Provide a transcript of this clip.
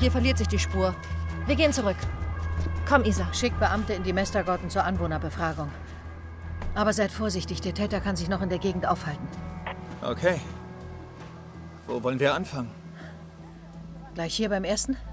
Hier verliert sich die Spur. Wir gehen zurück. Komm, Isa. Schickt Beamte in die Mestergotten zur Anwohnerbefragung. Aber seid vorsichtig, der Täter kann sich noch in der Gegend aufhalten. Okay. Wo wollen wir anfangen? Gleich hier beim ersten?